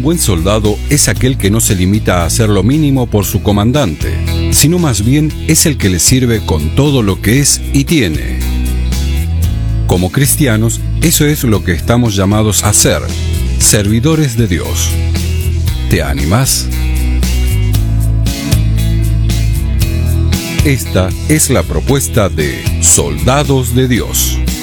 buen soldado es aquel que no se limita a hacer lo mínimo por su comandante, sino más bien es el que le sirve con todo lo que es y tiene. Como cristianos, eso es lo que estamos llamados a ser, servidores de Dios. ¿Te animás? Esta es la propuesta de Soldados de Dios.